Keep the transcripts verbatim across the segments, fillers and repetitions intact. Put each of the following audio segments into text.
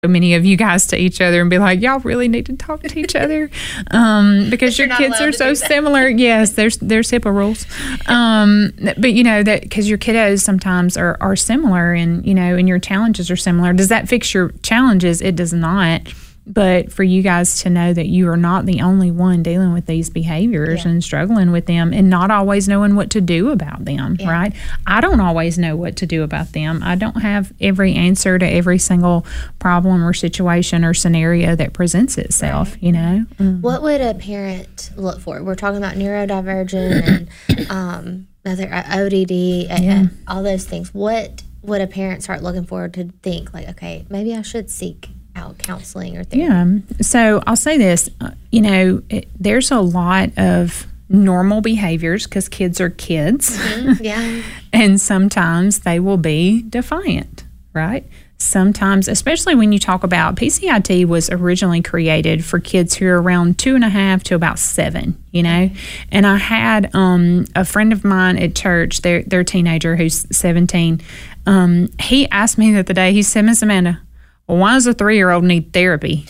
many of you guys to each other and be like, y'all really need to talk to each other um, because your kids are so similar. Yes, there's there's HIPAA rules. Um, but, you know, that because your kiddos sometimes are, are similar and, you know, and your challenges are similar. Does that fix your challenges? It does not. But for you guys to know that you are not the only one dealing with these behaviors yeah. and struggling with them and not always knowing what to do about them, yeah. right? I don't always know what to do about them. I don't have every answer to every single problem or situation or scenario that presents itself, right. you know? Mm. What would a parent look for? We're talking about neurodivergent and um, other O D D, yeah. all those things. What would a parent start looking for to think like, okay, maybe I should seek out counseling or therapy? Yeah. So I'll say this, uh, you know, it, there's a lot of normal behaviors because kids are kids. Mm-hmm. Yeah. And sometimes they will be defiant, right? Sometimes, especially when you talk about P C I T was originally created for kids who are around two and a half to about seven, you know? And I had um, a friend of mine at church, their, their teenager who's seventeen, um, he asked me the other day, he said, Miss Amanda, well, why does a three-year-old need therapy?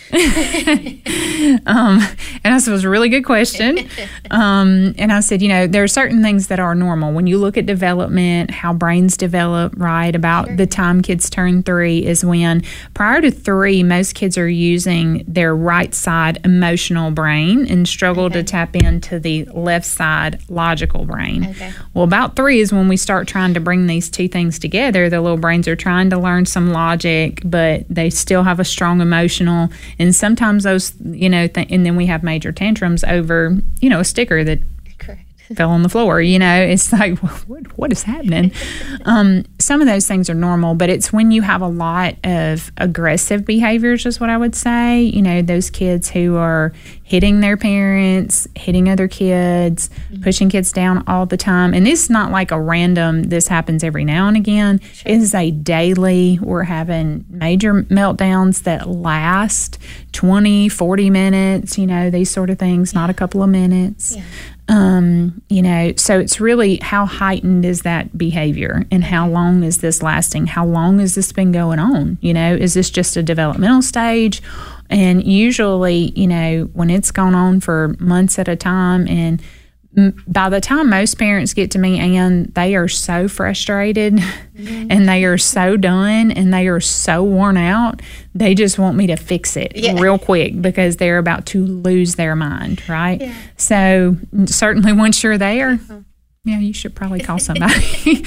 um, and I said, it was a really good question. Um, and I said, you know, there are certain things that are normal. When you look at development, how brains develop, right, about sure. the time kids turn three is when prior to three, most kids are using their right side emotional brain and struggle okay. to tap into the left side logical brain. Okay. Well, about three is when we start trying to bring these two things together. The little brains are trying to learn some logic, but they still have a strong emotional, and sometimes those, you know, th- and then we have major tantrums over, you know, a sticker that Correct. fell on the floor. You know, it's like, what what is happening? um, some of those things are normal, but it's when you have a lot of aggressive behaviors is what I would say. You know, those kids who are hitting their parents, hitting other kids, mm-hmm. pushing kids down all the time. And this is not like a random, this happens every now and again. Sure. It is a daily, we're having major meltdowns that last twenty, forty minutes, you know, these sort of things, yeah. not a couple of minutes. Yeah. Um, you know, so it's really how heightened is that behavior and how long is this lasting? How long has this been going on? You know, is this just a developmental stage? And usually, you know, when it's gone on for months at a time, and m- by the time most parents get to me, Ann, they are so frustrated mm-hmm. and they are so done and they are so worn out. They just want me to fix it yeah. real quick because they're about to lose their mind, right? Yeah. So certainly once you're there, mm-hmm. yeah, you should probably call somebody.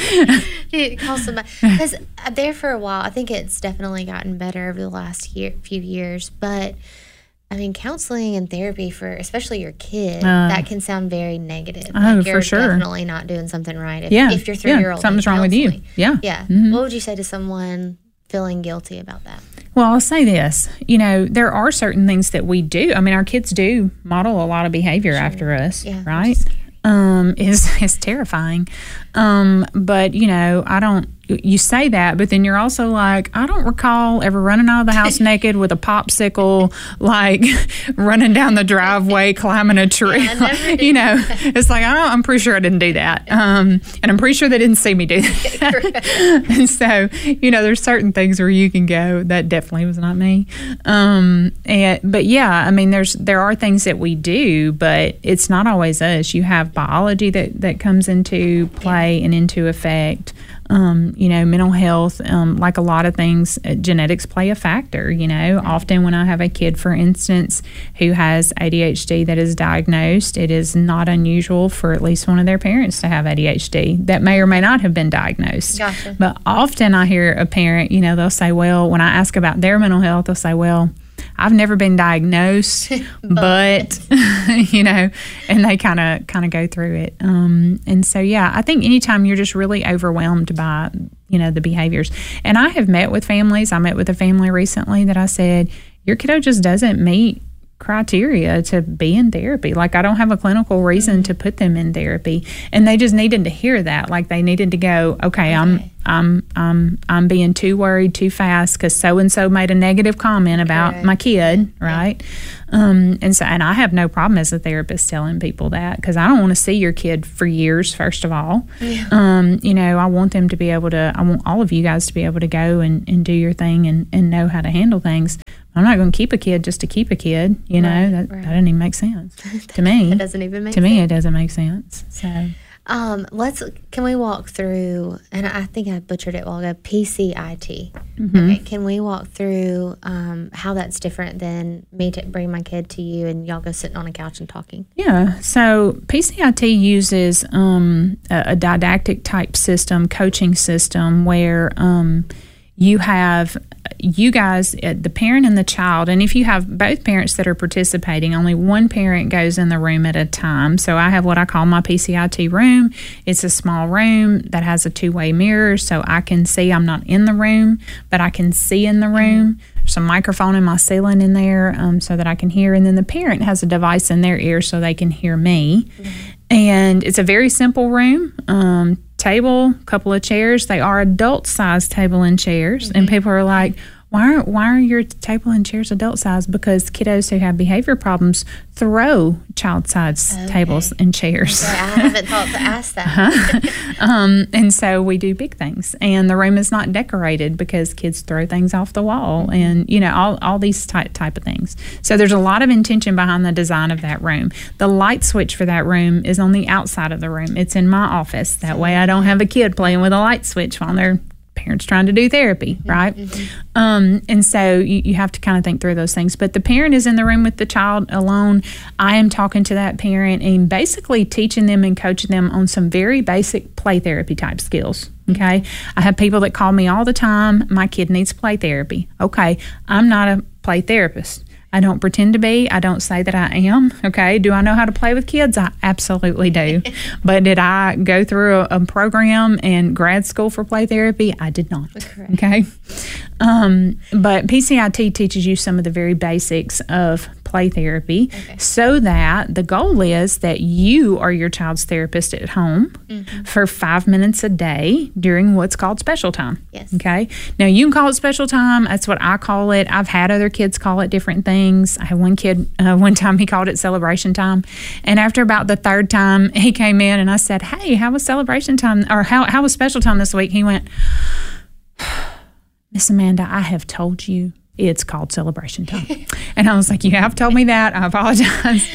Call somebody. Because there for a while, I think it's definitely gotten better over the last year, few years. But, I mean, counseling and therapy for especially your kid, uh, that can sound very negative. Oh, like you're for sure. definitely not doing something right if, yeah. if your three-year-old yeah. Something's wrong with you. Yeah. Yeah. Mm-hmm. What would you say to someone feeling guilty about that? Well, I'll say this. You know, there are certain things that we do. I mean, our kids do model a lot of behavior sure. after us, yeah, right? Um, is is terrifying. Um, but, you know, I don't, you say that, but then you're also like, I don't recall ever running out of the house naked with a popsicle, like running down the driveway, climbing a tree. Yeah, you know, it's like, I don't, I'm pretty sure I didn't do that. Um, and I'm pretty sure they didn't see me do that. And so, you know, there's certain things where you can go, that definitely was not me. Um, and, but yeah, I mean, there's, there are things that we do, but it's not always us. You have biology that, that comes into play and into effect. Um, you know, mental health, um, like a lot of things, uh, genetics play a factor. You know, right. Often when I have a kid, for instance, who has A D H D that is diagnosed, it is not unusual for at least one of their parents to have A D H D that may or may not have been diagnosed. Gotcha. But often I hear a parent, you know, they'll say, well, when I ask about their mental health, they'll say, well, I've never been diagnosed, but, you know, and they kind of kind of go through it. Um, and so, yeah, I think anytime you're just really overwhelmed by, you know, the behaviors. And I have met with families. I met with a family recently that I said, your kiddo just doesn't meet criteria to be in therapy. Like, I don't have a clinical reason mm-hmm. to put them in therapy. And they just needed to hear that. Like, they needed to go, okay, okay. I'm I'm I'm I'm being too worried too fast because so and so made a negative comment about Correct. my kid, right? Um, and so, and I have no problem as a therapist telling people that because I don't want to see your kid for years. First of all, Yeah. um, you know, I want them to be able to. I want all of you guys to be able to go and, and do your thing and, and know how to handle things. I'm not going to keep a kid just to keep a kid. You know, Right, that right. that doesn't even make sense to me. That doesn't even make to sense. me, it doesn't make sense. So. Um, let's can we walk through, and I think I butchered it a while ago, P C I T. Mm-hmm. Okay, can we walk through um, how that's different than me to bring my kid to you and y'all go sitting on a couch and talking? Yeah, so P C I T uses um, a, a didactic type system, coaching system, where um, you have you guys, uh, the parent and the child, and if you have both parents that are participating, only one parent goes in the room at a time. So I have what I call my P C I T room. It's a small room that has a two-way mirror, so I can see. I'm not in the room, but I can see in the room. There's a microphone in my ceiling in there um, so that I can hear, and then the parent has a device in their ear so they can hear me. Mm-hmm. And it's a very simple room. Um, table, couple of chairs. They are adult-sized table and chairs, mm-hmm. and people are like, Why are, why are your table and chairs adult size? Because kiddos who have behavior problems throw child size okay. tables and chairs. Okay, I haven't thought to ask that. uh-huh. um, and so we do big things. And the room is not decorated because kids throw things off the wall and, you know, all, all these type, type of things. So there's a lot of intention behind the design of that room. The light switch for that room is on the outside of the room. It's in my office. That way I don't have a kid playing with a light switch while they're parents trying to do therapy, right? Mm-hmm. Um, and so you, you have to kind of think through those things. But the parent is in the room with the child alone. I am talking to that parent and basically teaching them and coaching them on some very basic play therapy type skills. Okay. I have people that call me all the time. My kid needs play therapy. Okay. I'm not a play therapist. I don't pretend to be. I don't say that I am. Okay. Do I know how to play with kids? I absolutely do. But did I go through a, a program and grad school for play therapy? I did not. Correct. Okay. Um, but P C I T teaches you some of the very basics of play therapy okay. so that the goal is that you are your child's therapist at home mm-hmm. for five minutes a day during what's called special time. Yes. Okay. Now you can call it special time. That's what I call it. I've had other kids call it different things. I had one kid, uh, one time he called it celebration time. And after about the third time he came in and I said, hey, how was celebration time or how, how was special time this week? He went, Miss Amanda, I have told you it's called celebration time. And I was like, you have told me that. I apologize.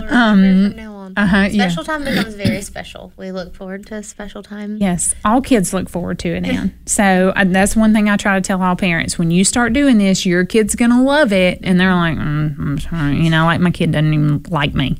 Um, from now on. Uh-huh, special yeah. time becomes very special. We look forward to special time. Yes. All kids look forward to it now. So uh, that's one thing I try to tell all parents. When you start doing this, your kid's going to love it. And they're like, mm, I'm sorry. You know, like my kid doesn't even like me.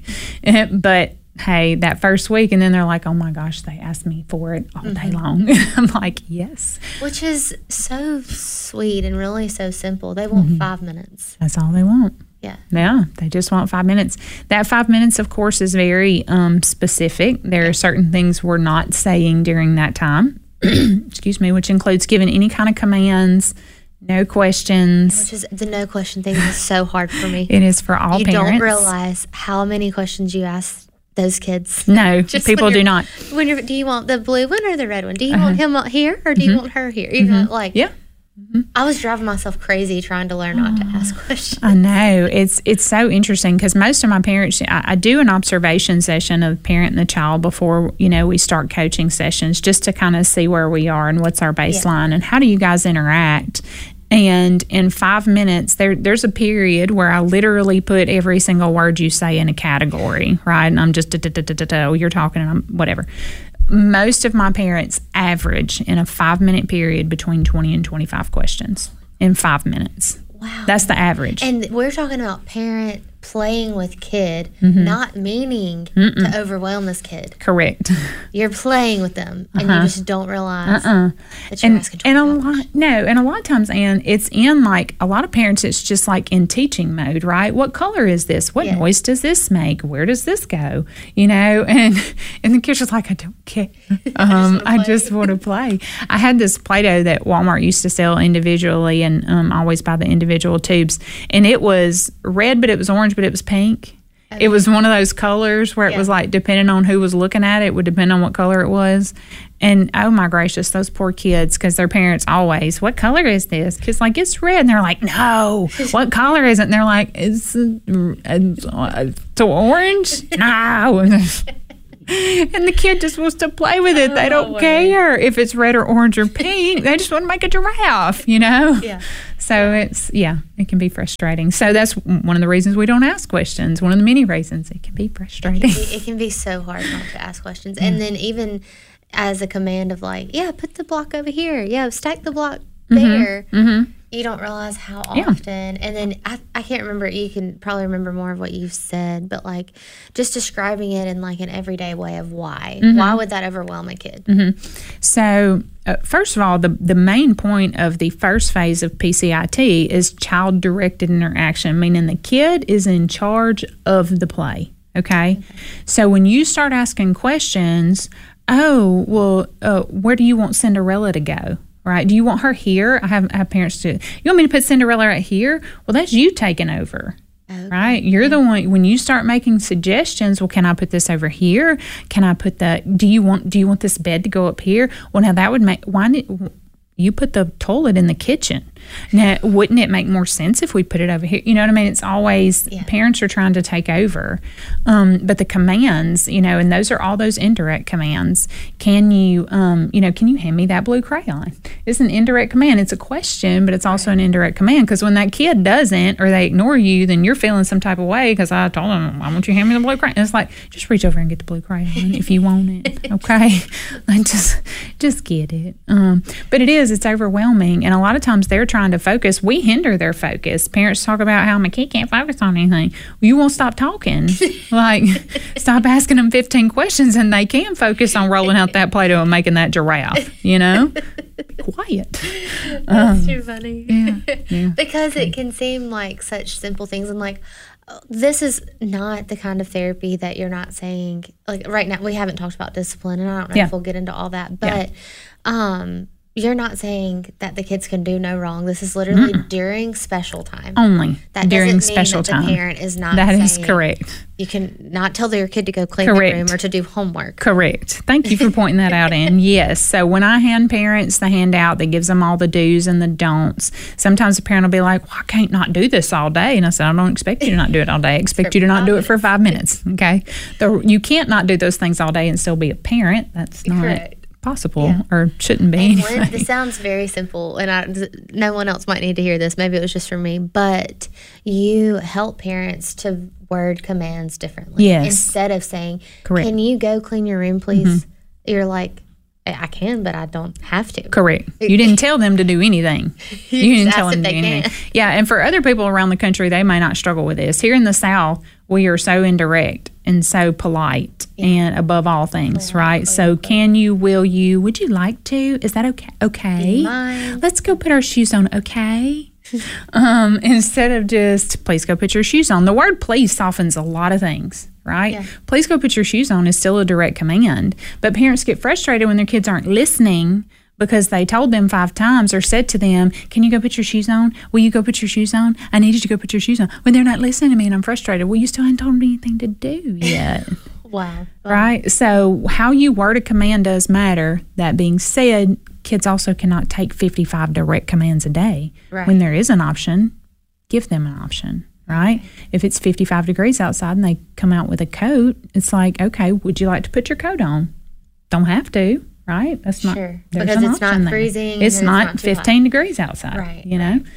But hey, that first week, and then they're like, oh my gosh, they asked me for it all day long. I'm like, yes. Which is so sweet and really so simple. They want mm-hmm. five minutes. That's all they want. Yeah. Yeah, they just want five minutes. That five minutes, of course, is very um, specific. There yeah. are certain things we're not saying during that time, excuse me, which includes giving any kind of commands, no questions. Which is the no question thing is so hard for me. It is for all you parents. You don't realize how many questions you ask those kids. No, people do not. When you're, do you want the blue one or the red one? Do you uh-huh. want him here or do mm-hmm. you want her here? You mm-hmm. know, like yeah. Mm-hmm. I was driving myself crazy trying to learn not to ask questions. I know. It's it's so interesting because most of my parents, I, I do an observation session of the parent and the child before, you know, we start coaching sessions just to kind of see where we are and what's our baseline yeah. and how do you guys interact. And in five minutes, there there's a period where I literally put every single word you say in a category, right? And I'm just, da, da, da, da, da, da, you're talking and I'm whatever. Most of my parents average in a five-minute period between twenty and twenty-five questions in five minutes. Wow. That's the average. And we're talking about parent playing with kid, mm-hmm. not meaning Mm-mm. to overwhelm this kid. Correct. You're playing with them, and uh-huh. you just don't realize uh-uh. that you're and, asking and a lot, no, and a lot of times, Ann, it's in like a lot of parents. It's just like in teaching mode, right? What color is this? What yeah. noise does this make? Where does this go? You know, and and the kids are like, I don't care. Um, I just want to play. I had this Play-Doh that Walmart used to sell individually, and um, always buy the individual tubes, and it was red, but it was orange, but it was pink. Okay. It was one of those colors where it yeah. was like, depending on who was looking at it, it would depend on what color it was. And oh my gracious, those poor kids, because their parents always, what color is this? Kids like, it's red. And they're like, no, what color is it? And they're like, it's, it's, it's orange. No. And the kid just wants to play with it. They don't oh, care if it's red or orange or pink. They just want to make a giraffe, you know? Yeah. So it's, yeah, it can be frustrating. So that's one of the reasons we don't ask questions. One of the many reasons it can be frustrating. It can be, it can be so hard not to ask questions. And then even as a command of like, yeah, put the block over here. Yeah, stack the block there. Mm-hmm. Mm-hmm. You don't realize how often. Yeah. And then I, I can't remember, you can probably remember more of what you've said, but like just describing it in like an everyday way of why. Mm-hmm. Why would that overwhelm a kid? Mm-hmm. So uh, first of all, the, the main point of the first phase of P C I T is child-directed interaction, meaning the kid is in charge of the play, okay? okay. So when you start asking questions, oh, well, uh, where do you want Cinderella to go? Right? Do you want her here? I have, I have parents do. You want me to put Cinderella right here? Well, that's you taking over. Okay. Right? You're the one, when you start making suggestions, well, can I put this over here? Can I put the, do you want, do you want this bed to go up here? Well, now that would make, why did, you put the toilet in the kitchen. Now, wouldn't it make more sense if we put it over here? You know what I mean? It's always, yeah. parents are trying to take over. Um, but the commands, you know, and those are all those indirect commands. Can you, um, you know, can you hand me that blue crayon? It's an indirect command. It's a question, but it's also an indirect command. Because when that kid doesn't, or they ignore you, then you're feeling some type of way because I told them, I want you to hand me the blue crayon. And it's like, just reach over and get the blue crayon if you want it, okay? Like, just, just get it. Um, but it is, it's overwhelming. And a lot of times they're trying to focus. We hinder their focus. Parents talk about how my kid can't focus on anything. Well, you won't stop talking. Like, stop asking them fifteen questions and they can focus on rolling out that Play-Doh and making that giraffe, you know? Be quiet. That's um, too funny. Yeah, yeah. Because it can seem like such simple things. And like, this is not the kind of therapy that you're not saying, like right now, we haven't talked about discipline and I don't know yeah. if we'll get into all that, but, yeah. um, you're not saying that the kids can do no wrong. This is literally Mm-mm. during special time. Only that during doesn't special mean that time. The parent is not. That saying is correct. You can not tell your kid to go clean correct. the room or to do homework. Correct. Thank you for pointing that out, Ann. Yes. So when I hand parents the handout that gives them all the do's and the don'ts, sometimes the parent will be like, well, I can't not do this all day. And I said, I don't expect you to not do it all day. I expect you to not do minutes. it for five minutes. Okay. The, you can't not do those things all day and still be a parent. That's not Correct. possible yeah. or shouldn't be. And when, this sounds very simple, and I, no one else might need to hear this. Maybe it was just for me, but you help parents to word commands differently. Yes. Instead of saying, Correct. can you go clean your room, please? Mm-hmm. You're like, I can, but I don't have to. Correct. You didn't tell them to do anything. you, you didn't tell them to do can. anything. Yeah, and for other people around the country, they may not struggle with this. Here in the South, we are so indirect and so polite yeah. and above all things, oh, right? Oh, so oh. can you, will you, would you like to? Is that okay? Okay. Let's go put our shoes on, okay? um, instead of just, please go put your shoes on. The word please softens a lot of things, right? Yeah. Please go put your shoes on is still a direct command. But parents get frustrated when their kids aren't listening because they told them five times or said to them, can you go put your shoes on? Will you go put your shoes on? I need you to go put your shoes on. When they're not listening to me and I'm frustrated, well, you still haven't told them anything to do yet. Wow. Right? So how you word a command does matter. That being said, kids also cannot take fifty-five direct commands a day. Right. When there is an option, give them an option. Right? If it's fifty-five degrees outside and they come out with a coat, it's like, okay, would you like to put your coat on? Don't have to. Right? That's not sure. Because it's not freezing. It's not, it's not fifteen degrees outside. Right. You know?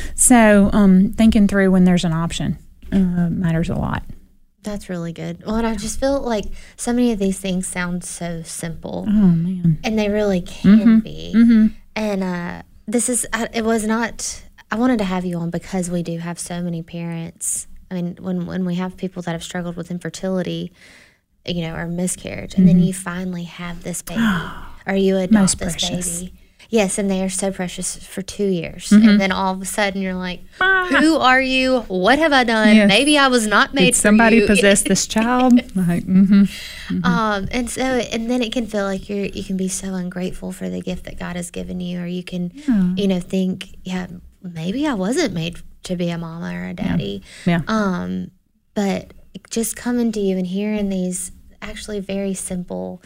So um, thinking through when there's an option uh, matters a lot. That's really good. Well, and I just feel like so many of these things sound so simple. Oh, man. And they really can mm-hmm. be. Mm-hmm. And uh, this is, it was not, I wanted to have you on because we do have so many parents. I mean, when, when we have people that have struggled with infertility, you know, or miscarriage, and mm-hmm. then you finally have this baby, or you adopt Most this precious. baby. Yes, and they are so precious for two years. Mm-hmm. And then all of a sudden you're like, who are you? What have I done? Yes. Maybe I was not made Did for somebody you. possess this child? Like, mm-hmm, mm-hmm. Um, and so, and then it can feel like you're, you can be so ungrateful for the gift that God has given you, or you can, yeah. you know, think, yeah, maybe I wasn't made to be a mama or a daddy. Yeah. yeah. Um, but just coming to you and hearing these actually very simple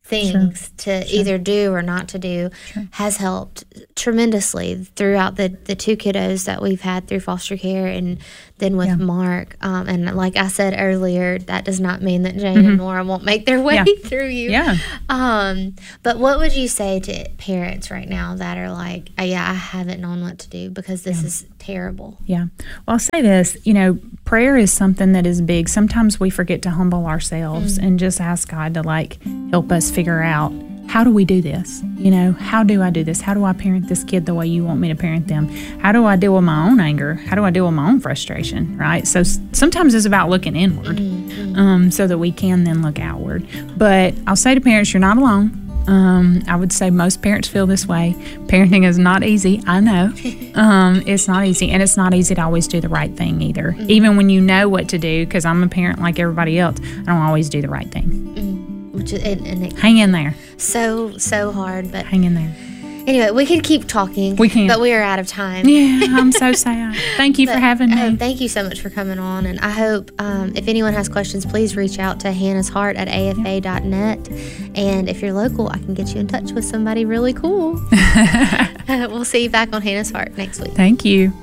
things Sure. to Sure. either do or not to do Sure. has helped tremendously throughout the, the two kiddos that we've had through foster care and then with Yeah. Mark. Um, and like I said earlier, that does not mean that Jane Mhm. and Nora won't make their way Yeah. through you. Yeah. Um, but what would you say to parents right now that are like, oh, yeah, I haven't known what to do because this Yeah. is terrible? Yeah. Well, I'll say this, you know, prayer is something that is big. Sometimes we forget to humble ourselves Mm. and just ask God to like help us figure out, how do we do this? You know, how do I do this? How do I parent this kid the way you want me to parent them? How do I deal with my own anger? How do I deal with my own frustration? Right. So s- sometimes it's about looking inward Mm-hmm. um, so that we can then look outward. But I'll say to parents, you're not alone. Um, I would say most parents feel this way. Parenting is not easy. I know. Um, it's not easy. And it's not easy to always do the right thing either. Mm-hmm. Even when you know what to do, because I'm a parent like everybody else, I don't always do the right thing. Mm. Which is, and, and it's Hang in there. so, so hard. But Hang in there. anyway, we could keep talking. We can. But we are out of time. Yeah, I'm so sad. Thank you But, for having me. uh, thank you so much for coming on. And I hope um, if anyone has questions, please reach out to Hannah's Heart at A F A dot net. And if you're local, I can get you in touch with somebody really cool. We'll see you back on Hannah's Heart next week. Thank you.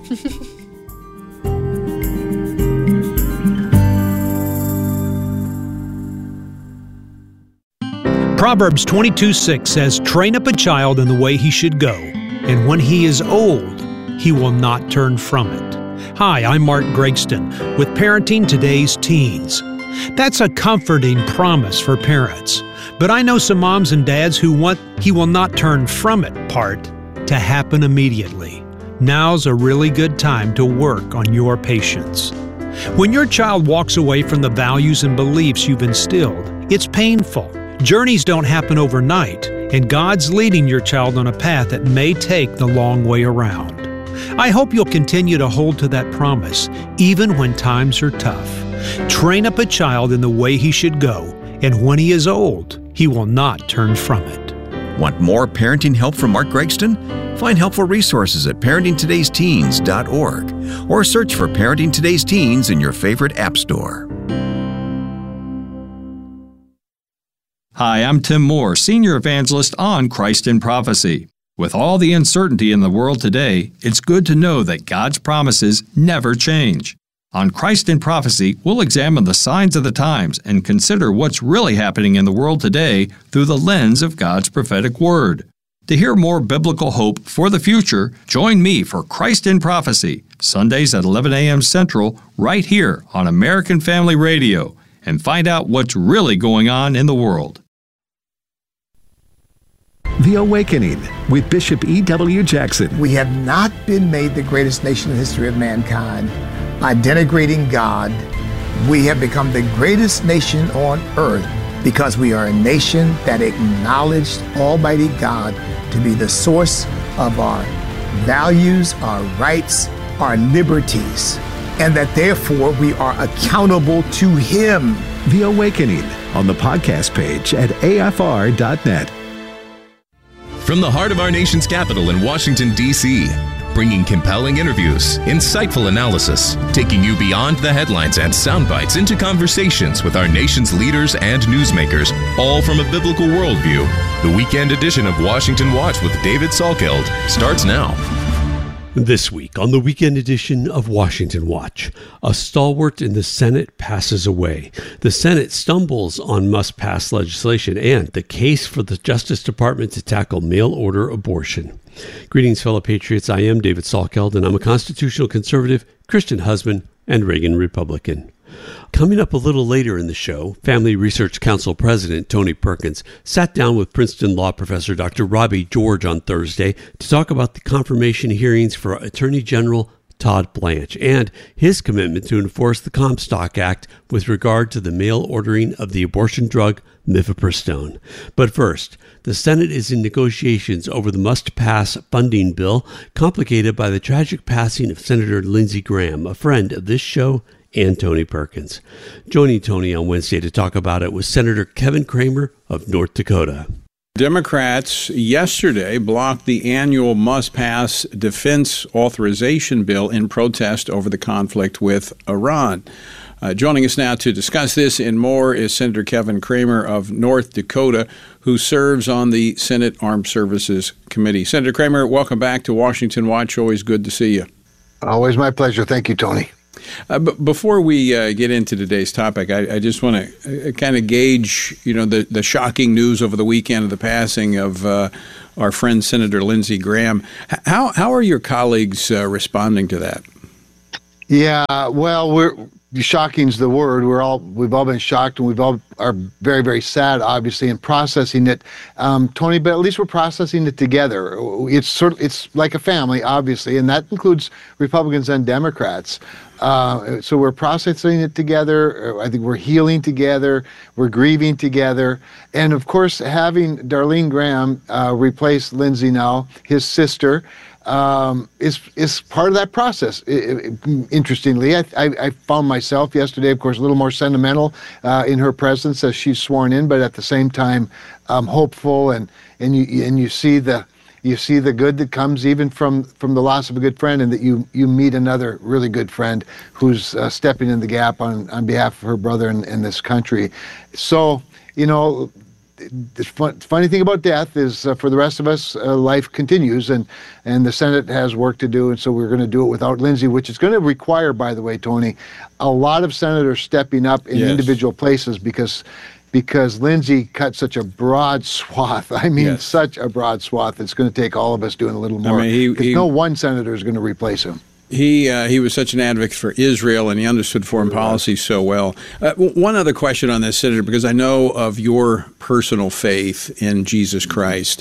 Proverbs twenty-two six says, "Train up a child in the way he should go, and when he is old, he will not turn from it." Hi, I'm Mark Gregston with Parenting Today's Teens. That's a comforting promise for parents, but I know some moms and dads who want "he will not turn from it" part to happen immediately. Now's a really good time to work on your patience. When your child walks away from the values and beliefs you've instilled, it's painful. Journeys don't happen overnight, and God's leading your child on a path that may take the long way around. I hope you'll continue to hold to that promise, even when times are tough. Train up a child in the way he should go, and when he is old, he will not turn from it. Want more parenting help from Mark Gregston? Find helpful resources at parenting todays teens dot org or search for Parenting Today's Teens in your favorite app store. Hi, I'm Tim Moore, Senior Evangelist on Christ in Prophecy. With all the uncertainty in the world today, it's good to know that God's promises never change. On Christ in Prophecy, we'll examine the signs of the times and consider what's really happening in the world today through the lens of God's prophetic word. To hear more biblical hope for the future, join me for Christ in Prophecy, Sundays at eleven a.m. Central, right here on American Family Radio, and find out what's really going on in the world. The Awakening with Bishop E W. Jackson. We have not been made the greatest nation in the history of mankind by denigrating God. We have become the greatest nation on earth because we are a nation that acknowledged Almighty God to be the source of our values, our rights, our liberties, and that therefore we are accountable to Him. The Awakening on the podcast page at A F R dot net. From the heart of our nation's capital in Washington, D C, bringing compelling interviews, insightful analysis, taking you beyond the headlines and sound bites into conversations with our nation's leaders and newsmakers, all from a biblical worldview. The weekend edition of Washington Watch with David Salkeld starts now. This week on the weekend edition of Washington Watch, a stalwart in the Senate passes away. The Senate stumbles on must-pass legislation and the case for the Justice Department to tackle mail-order abortion. Greetings, fellow patriots. I am David Salkeld, and I'm a constitutional conservative, Christian husband, and Reagan Republican. Coming up a little later in the show, Family Research Council President Tony Perkins sat down with Princeton law professor Doctor Robbie George on Thursday to talk about the confirmation hearings for Attorney General Todd Blanche and his commitment to enforce the Comstock Act with regard to the mail ordering of the abortion drug mifepristone. But first, the Senate is in negotiations over the must-pass funding bill, complicated by the tragic passing of Senator Lindsey Graham, a friend of this show and Tony Perkins. Joining Tony on Wednesday to talk about it was Senator Kevin Cramer of North Dakota. Democrats yesterday blocked the annual must-pass defense authorization bill in protest over the conflict with Iran. Uh, joining us now to discuss this and more is Senator Kevin Cramer of North Dakota, who serves on the Senate Armed Services Committee. Senator Cramer, welcome back to Washington Watch. Always good to see you. Always my pleasure. Thank you, Tony. Uh, but before we uh, get into today's topic, I, I just want to uh, kind of gauge, you know, the, the shocking news over the weekend of the passing of uh, our friend Senator Lindsey Graham. How how are your colleagues uh, responding to that? Yeah, well, we're shocking's the word. We're all we've all been shocked, and we've all are very very sad, obviously, in processing it, um, Tony. But at least we're processing it together. It's sort of, it's like a family, obviously, and that includes Republicans and Democrats. Uh, so we're processing it together. I think we're healing together. We're grieving together, and of course, having Darlene Graham uh, replace Lindsey now, his sister. Um, is is part of that process. It, it, interestingly, I, I, I found myself yesterday, of course, a little more sentimental uh, in her presence as she's sworn in, but at the same time, um, hopeful, and and you and you see the you see the good that comes even from from the loss of a good friend, and that you you meet another really good friend who's uh, stepping in the gap on on behalf of her brother in, in this country. So you know. The fun, funny thing about death is, uh, for the rest of us, uh, life continues, and and the Senate has work to do, and so we're going to do it without Lindsey, which is going to require, by the way, Tony, a lot of senators stepping up in yes. individual places because because Lindsey cut such a broad swath. I mean, yes. such a broad swath. It's going to take all of us doing a little more. I mean, he, he, no one senator is going to replace him. He uh, he was such an advocate for Israel, and he understood foreign policy so well. Uh, one other question on this, Senator, because I know of your personal faith in Jesus Christ.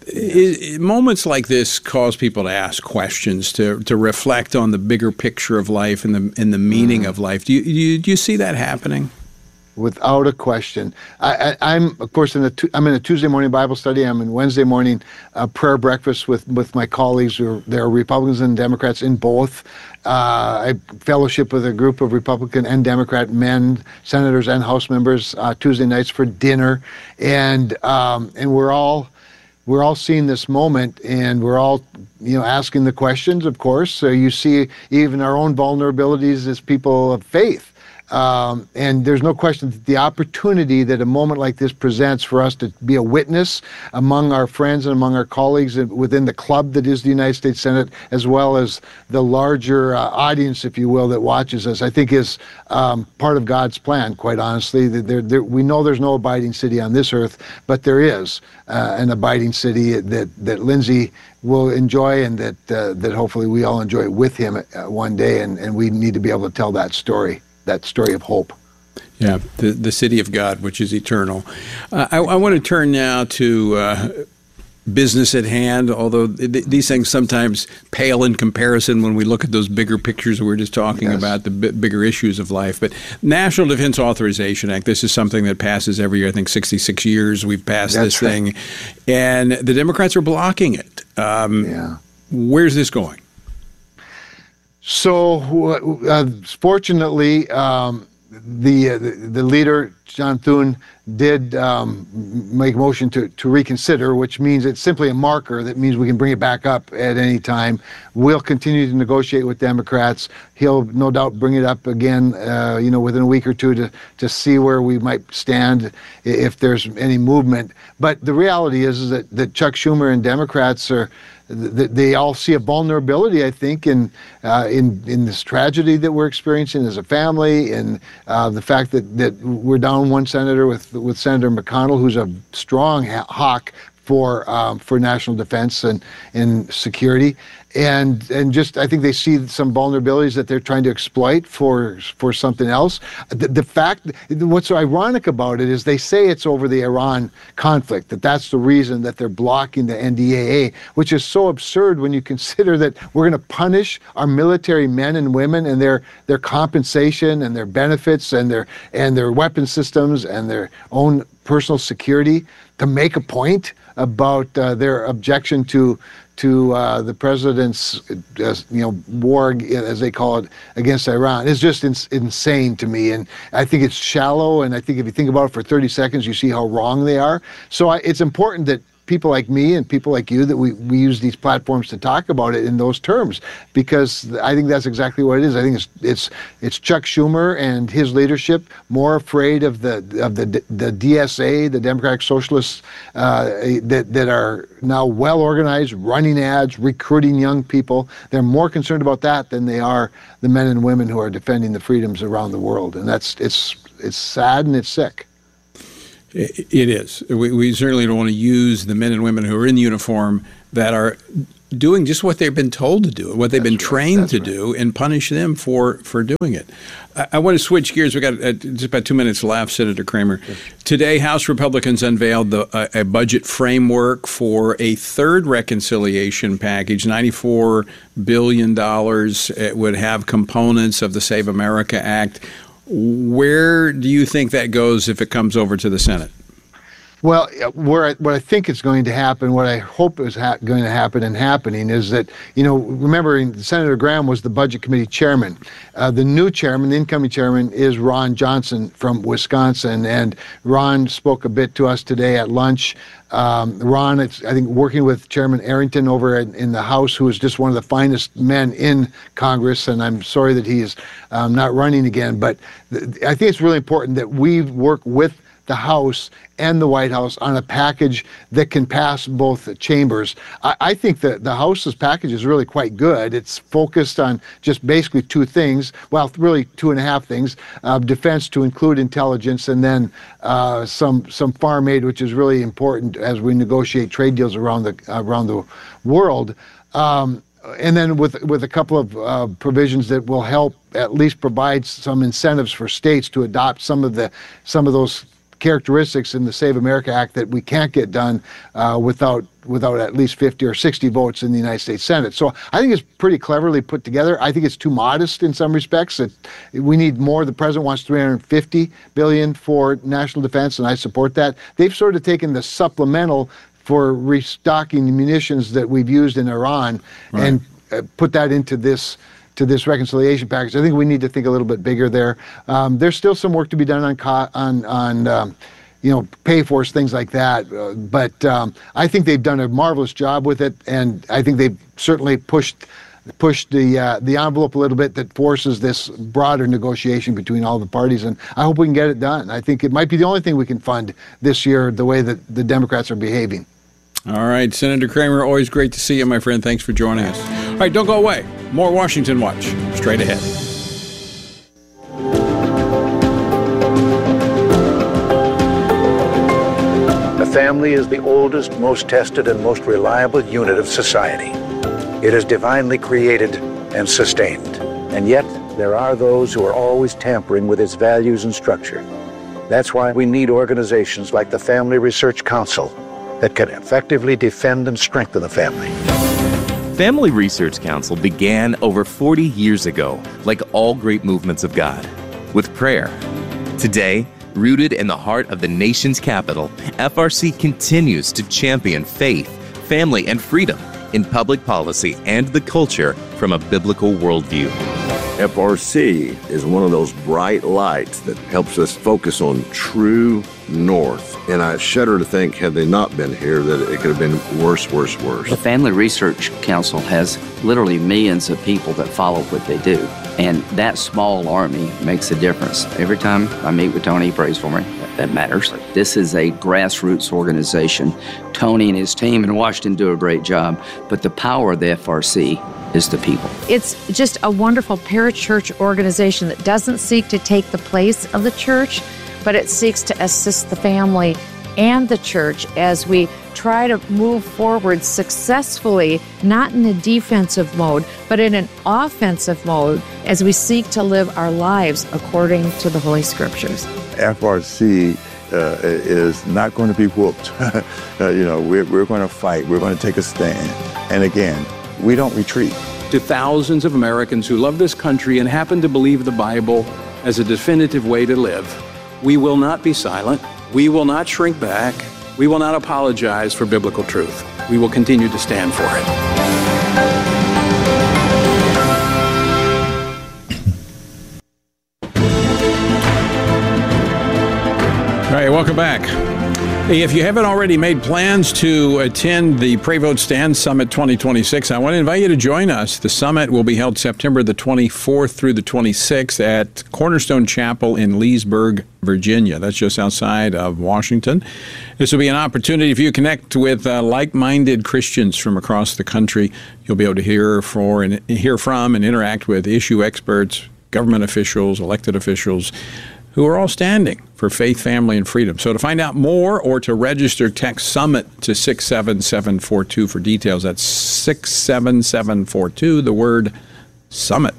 Yes. It, moments like this cause people to ask questions, to to reflect on the bigger picture of life and the and the meaning mm. of life. Do you, do you do you see that happening? Without a question. I, I, I'm, of course, in a tu- I'm in a Tuesday morning Bible study. I'm in Wednesday morning uh, prayer breakfast with, with my colleagues. Who are, there are Republicans and Democrats in both. Uh, I fellowship with a group of Republican and Democrat men, senators and House members, uh, Tuesday nights for dinner, and um, and we're all we're all seeing this moment, and we're all you know asking the questions. Of course, so you see even our own vulnerabilities as people of faith. Um, and there's no question that the opportunity that a moment like this presents for us to be a witness among our friends and among our colleagues within the club that is the United States Senate, as well as the larger uh, audience, if you will, that watches us, I think is um, part of God's plan, quite honestly. There, there, we know there's no abiding city on this earth, but there is uh, an abiding city that, that Lindsey will enjoy, and that uh, that hopefully we all enjoy with him uh, one day, and, and we need to be able to tell that story. That story of hope. Yeah, the the city of God, which is eternal. Uh, I, I want to turn now to uh, business at hand, although th- these things sometimes pale in comparison when we look at those bigger pictures that we we're just talking yes. about, the b- bigger issues of life. But National Defense Authorization Act, this is something that passes every year. I think sixty-six years we've passed That's this right. thing. And the Democrats are blocking it. Um, yeah. Where's this going? So, uh, fortunately, um, the, uh, the the leader, John Thune, did um, make a motion to, to reconsider, which means it's simply a marker. That means we can bring it back up at any time. We'll continue to negotiate with Democrats. He'll no doubt bring it up again, uh, you know, within a week or two to, to see where we might stand if there's any movement. But the reality is, is that, that Chuck Schumer and Democrats are, they all see a vulnerability, I think, in uh, in in this tragedy that we're experiencing as a family, and uh, the fact that, that we're down one senator with with Senator McConnell, who's a strong hawk for um, for national defense and and security, and and just I think they see some vulnerabilities that they're trying to exploit for for something else. The, the fact, what's so ironic about it is they say it's over the Iran conflict, that that's the reason that they're blocking the N D A A, which is so absurd when you consider that we're going to punish our military men and women and their their compensation and their benefits and their and their weapon systems and their own personal security to make a point about uh, their objection to to uh, the president's uh, you know war, as they call it, against Iran. It's just ins- insane to me, and I think it's shallow. And I think if you think about it for thirty seconds, you see how wrong they are. So I, it's important that people like me and people like you that we, we use these platforms to talk about it in those terms, because I think that's exactly what it is. I think it's it's it's Chuck Schumer and his leadership more afraid of the of the the D S A, the Democratic Socialists, uh, that that are now well organized, running ads, recruiting young people. They're more concerned about that than they are the men and women who are defending the freedoms around the world, and that's it's it's sad and it's sick. It is. We, we certainly don't want to use the men and women who are in uniform that are doing just what they've been told to do, what they've That's been trained right. to right. do, and punish them for, for doing it. I, I want to switch gears. We got uh, just about two minutes left, Senator Cramer. Yes. Today, House Republicans unveiled the, uh, a budget framework for a third reconciliation package, ninety-four billion dollars. It would have components of the Save America Act. Where do you think that goes if it comes over to the Senate? Well, where I, what I think is going to happen, what I hope is ha- going to happen and happening is that, you know, remembering Senator Graham was the Budget Committee chairman. Uh, the new chairman, the incoming chairman, is Ron Johnson from Wisconsin. And Ron spoke a bit to us today at lunch. Um, Ron, it's, I think, working with Chairman Arrington over in, in the House, who is just one of the finest men in Congress, and I'm sorry that he is um, not running again. But th- I think it's really important that we work with the House and the White House on a package that can pass both chambers. I, I think that the House's package is really quite good. It's focused on just basically two things, well, really two and a half things, uh, defense to include intelligence, and then uh, some some farm aid, which is really important as we negotiate trade deals around the uh, around the world. Um, And then with with a couple of uh, provisions that will help at least provide some incentives for states to adopt some of the some of those characteristics in the Save America Act that we can't get done uh, without without at least fifty or sixty votes in the United States Senate. So I think it's pretty cleverly put together. I think it's too modest in some respects. That we need more. The president wants three hundred fifty billion dollars for national defense, and I support that. They've sort of taken the supplemental for restocking the munitions that we've used in Iran right. and uh, put that into this to this reconciliation package. I think we need to think a little bit bigger there. Um, there's still some work to be done on co- on on um, you know pay force, things like that. Uh, but um, I think they've done a marvelous job with it, and I think they've certainly pushed pushed the uh, the envelope a little bit that forces this broader negotiation between all the parties, and I hope we can get it done. I think it might be the only thing we can fund this year, the way that the Democrats are behaving. All right, Senator Cramer, always great to see you, my friend. Thanks for joining us. All right, don't go away. More Washington Watch, straight ahead. The family is the oldest, most tested, and most reliable unit of society. It is divinely created and sustained. And yet, there are those who are always tampering with its values and structure. That's why we need organizations like the Family Research Council that can effectively defend and strengthen the family. Family Research Council began over forty years ago, like all great movements of God, with prayer. Today, rooted in the heart of the nation's capital, F R C continues to champion faith, family, and freedom in public policy and the culture from a biblical worldview. F R C is one of those bright lights that helps us focus on true north. And I shudder to think, had they not been here, that it could have been worse, worse, worse. The Family Research Council has literally millions of people that follow what they do. And that small army makes a difference. Every time I meet with Tony, he prays for me. That matters. This is a grassroots organization. Tony and his team in Washington do a great job, but the power of the F R C is the people. It's just a wonderful parachurch organization that doesn't seek to take the place of the church, but it seeks to assist the family and the church as we try to move forward successfully, not in a defensive mode, but in an offensive mode as we seek to live our lives according to the Holy Scriptures. F R C uh, is not going to be whooped. uh, you know, we're, we're going to fight. We're going to take a stand. And again, we don't retreat. To thousands of Americans who love this country and happen to believe the Bible as a definitive way to live, we will not be silent. We will not shrink back. We will not apologize for biblical truth. We will continue to stand for it. All right, welcome back. Hey, if you haven't already made plans to attend the Pray Vote Stand Summit twenty twenty-six, I want to invite you to join us. The summit will be held September the twenty-fourth through the twenty-sixth at Cornerstone Chapel in Leesburg, Virginia. That's just outside of Washington. This will be an opportunity for you to connect with uh, like-minded Christians from across the country. You'll be able to hear for and hear from and interact with issue experts, government officials, elected officials, who are all standing for faith, family, and freedom. So to find out more or to register, text SUMMIT to six seven seven four two for details. That's six seven seven four two, the word SUMMIT.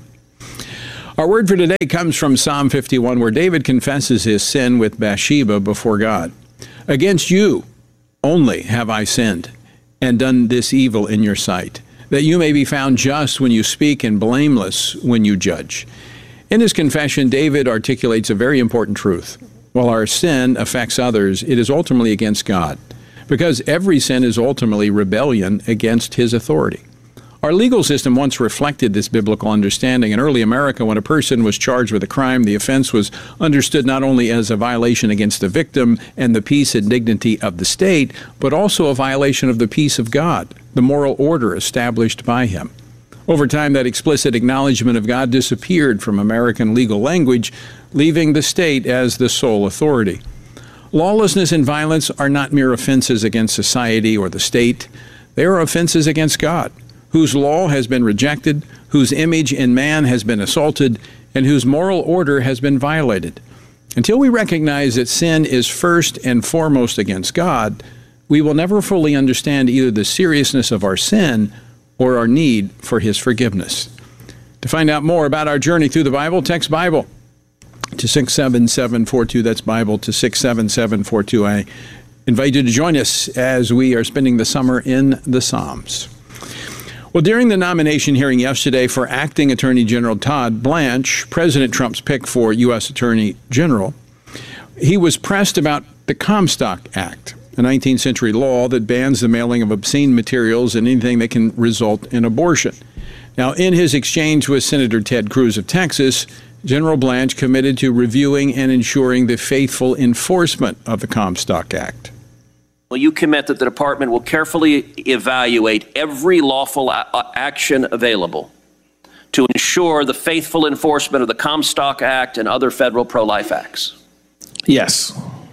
Our word for today comes from Psalm fifty-one, where David confesses his sin with Bathsheba before God. Against you only have I sinned and done this evil in your sight, that you may be found just when you speak and blameless when you judge. In his confession, David articulates a very important truth. While our sin affects others, it is ultimately against God, because every sin is ultimately rebellion against his authority. Our legal system once reflected this biblical understanding. In early America, when a person was charged with a crime, the offense was understood not only as a violation against the victim and the peace and dignity of the state, but also a violation of the peace of God, the moral order established by him. Over time, that explicit acknowledgement of God disappeared from American legal language, leaving the state as the sole authority. Lawlessness and violence are not mere offenses against society or the state. They are offenses against God, whose law has been rejected, whose image in man has been assaulted, and whose moral order has been violated. Until we recognize that sin is first and foremost against God, we will never fully understand either the seriousness of our sin or our need for his forgiveness. To find out more about our journey through the Bible, text Bible to six seven seven four two. That's Bible to six seven seven four two. I invite you to join us as we are spending the summer in the Psalms. Well, during the nomination hearing yesterday for Acting Attorney General Todd Blanche, President Trump's pick for U S Attorney General, he was pressed about the Comstock Act, a nineteenth century law that bans the mailing of obscene materials and anything that can result in abortion. Now, in his exchange with Senator Ted Cruz of Texas, General Blanche committed to reviewing and ensuring the faithful enforcement of the Comstock Act. Will you commit that the department will carefully evaluate every lawful a- action available to ensure the faithful enforcement of the Comstock Act and other federal pro-life acts? Yes.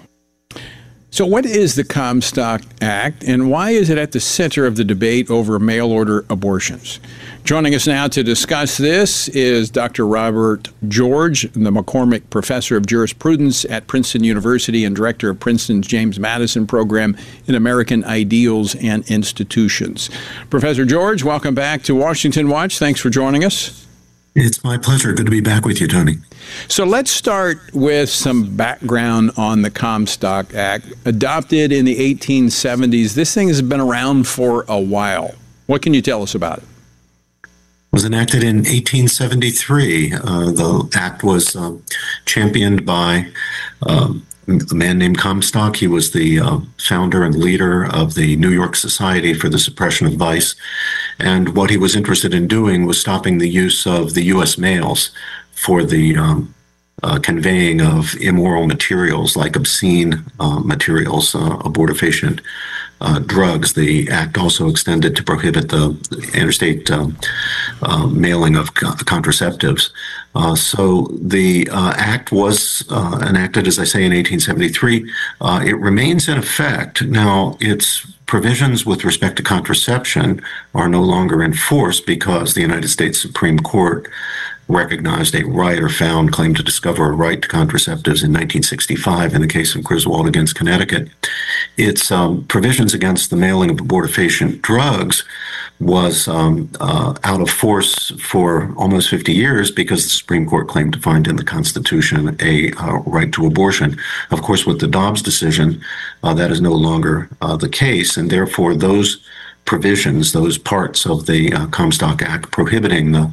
So what is the Comstock Act, and why is it at the center of the debate over mail-order abortions? Joining us now to discuss this is Doctor Robert George, the McCormick Professor of Jurisprudence at Princeton University and Director of Princeton's James Madison Program in American Ideals and Institutions. Professor George, welcome back to Washington Watch. Thanks for joining us. It's my pleasure. Good to be back with you, Tony. So let's start with some background on the Comstock Act. Adopted in the eighteen seventies, this thing has been around for a while. What can you tell us about it? It was enacted in eighteen seventy-three. Uh, the act was uh, championed by um, a man named Comstock. He was the uh, founder and leader of the New York Society for the Suppression of Vice. And what he was interested in doing was stopping the use of the U S mails for the um, uh, conveying of immoral materials like obscene uh, materials, uh, abortifacient uh, drugs. The act also extended to prohibit the interstate uh, uh, mailing of co- contraceptives. Uh, so the uh, act was uh, enacted, as I say, in eighteen seventy-three. Uh, it remains in effect. Now, its provisions with respect to contraception are no longer enforced because the United States Supreme Court recognized a right or found claim to discover a right to contraceptives in nineteen sixty-five in the case of Griswold against Connecticut. Its um, provisions against the mailing of abortifacient drugs was um, uh, out of force for almost fifty years because the Supreme Court claimed to find in the Constitution a uh, right to abortion. Of course, with the Dobbs decision, uh, that is no longer uh, the case, and therefore those provisions, those parts of the uh, Comstock Act prohibiting the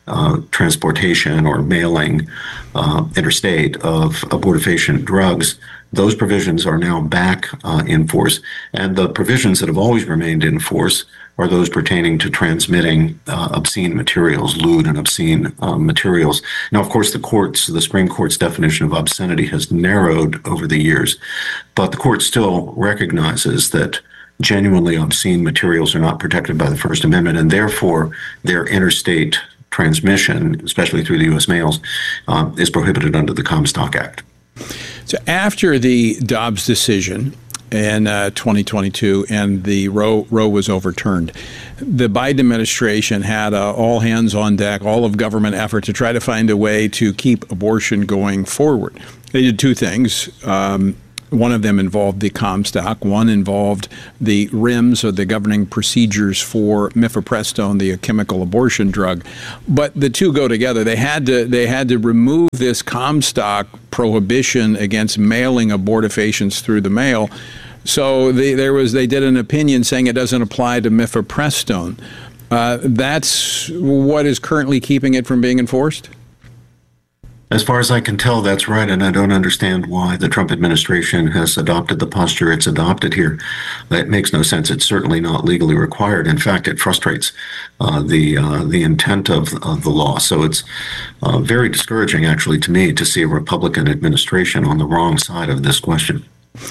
uh, transportation or mailing uh, interstate of abortifacient drugs, those provisions are now back uh, in force. And the provisions that have always remained in force are those pertaining to transmitting uh, obscene materials, lewd and obscene uh, materials. Now, of course, the courts, the Supreme Court's definition of obscenity has narrowed over the years, but the court still recognizes that genuinely obscene materials are not protected by the First Amendment, and therefore their interstate transmission, especially through the U S mails, uh, is prohibited under the Comstock Act. So after the Dobbs decision in uh, twenty twenty-two and the Roe, Roe was overturned, the Biden administration had uh, all hands on deck, all of government effort to try to find a way to keep abortion going forward. They did two things. Um, One of them involved the Comstock. One involved the R I Ms, or the governing procedures for mifepristone, the chemical abortion drug. But the two go together. They had to they had to remove this Comstock prohibition against mailing abortifacients through the mail. So they, there was they did an opinion saying it doesn't apply to mifepristone. Uh, that's what is currently keeping it from being enforced? As far as I can tell, that's right, and I don't understand why the Trump administration has adopted the posture it's adopted here. That makes no sense. It's certainly not legally required. In fact, it frustrates uh, the uh, the intent of, of the law. So it's uh, very discouraging, actually, to me, to see a Republican administration on the wrong side of this question.